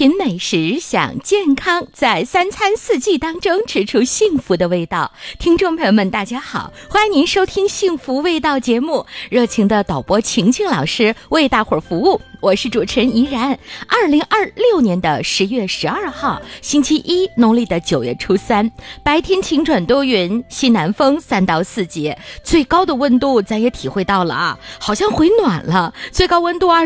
品美食，享健康，在三餐四季当中吃出幸福的味道。听众朋友们大家好，欢迎您收听幸福味道节目，热情的导播晴晴老师为大伙儿服务，我是主持人怡然。2026年的10月12号星期一，农历的9月初3，白天晴转多云，西南风3到4节，最高的温度咱也体会到了啊，好像回暖了，最高温度